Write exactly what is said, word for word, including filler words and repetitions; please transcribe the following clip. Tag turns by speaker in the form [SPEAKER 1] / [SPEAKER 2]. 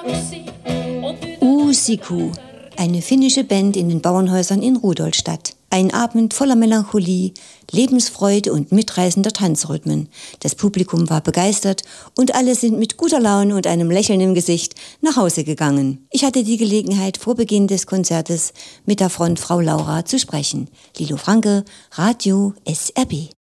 [SPEAKER 1] Uusiku, eine finnische Band in den Bauernhäusern in Rudolstadt. Ein Abend voller Melancholie, Lebensfreude und mitreißender Tanzrhythmen. Das Publikum war begeistert und alle sind mit guter Laune und einem Lächeln im Gesicht nach Hause gegangen. Ich hatte die Gelegenheit, vor Beginn des Konzertes mit der Frontfrau Laura zu sprechen. Lilo Franke, Radio S R B.